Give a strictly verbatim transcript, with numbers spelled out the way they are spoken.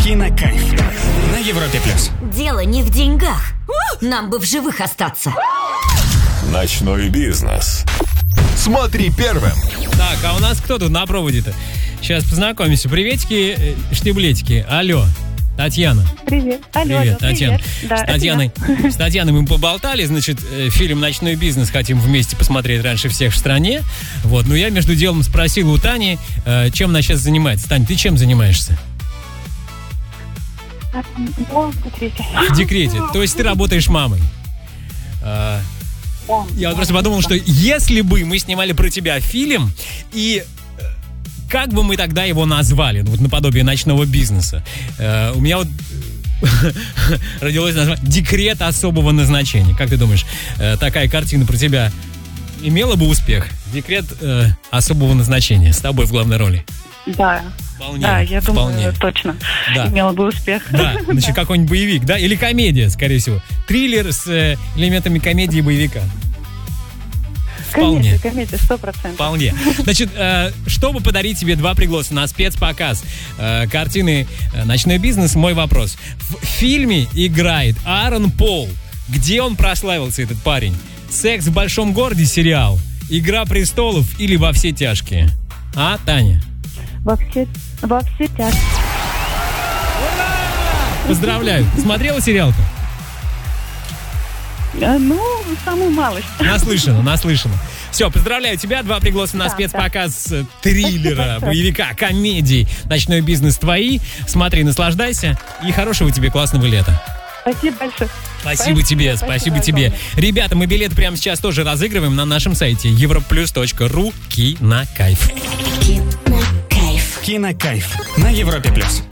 Кинокайф на Европе плюс. Дело не в деньгах. Нам бы в живых остаться. Ночной бизнес. Смотри первым. Так, а у нас кто тут на проводе-то? Сейчас познакомимся. Приветики, э, штиблетики. Алло, Татьяна. Привет. Алло, Привет, алло, Татьяна. привет. Да, с, Татьяной, с Татьяной мы поболтали. Значит, э, фильм «Ночной бизнес» хотим вместе посмотреть раньше всех в стране. Вот, но я между делом спросил у Тани, э, чем она сейчас занимается. Тань, ты чем занимаешься? Я в декрете. В декрете. То есть ты работаешь мамой. А, я вот просто подумал, что если бы мы снимали про тебя фильм, и э, как бы мы тогда его назвали, ну, вот наподобие «Ночного бизнеса», э, у меня вот родилось название «Декрет особого назначения». Как ты думаешь, э, такая картина про тебя имела бы успех? Декрет э, особого назначения с тобой в главной роли. Да. Вполне, Да, я думаю, вполне. точно Да. имела бы успех. Да, значит, какой-нибудь боевик, да? Или комедия, скорее всего. Триллер с э, элементами комедии и боевика. Вполне. Комедия, комедия, сто процентов. Вполне. Значит, э, чтобы подарить тебе два пригласа на спецпоказ э, картины э, «Ночной бизнес», мой вопрос. В фильме играет Аарон Пол. Где он прославился, этот парень? «Секс в большом городе» сериал, «Игра престолов» или «Во все тяжкие»? А, Таня? Во все, во все тяжкие. Поздравляю. Смотрела сериал-то? А, Ну, самую малость. Наслышано, наслышано. Все, поздравляю тебя. Два пригласа на Да, спецпоказ да. триллера, Спасибо. боевика, комедии «Ночной бизнес» твои. Смотри, наслаждайся. И хорошего тебе классного лета. Спасибо большое. Спасибо, Спасибо, тебе, спасибо спасибо тебе. огромное. Ребята, мы билеты прямо сейчас тоже разыгрываем на нашем сайте европлюс точка ру. Кинокайф. Кинокайф. Кинокайф на Европе плюс.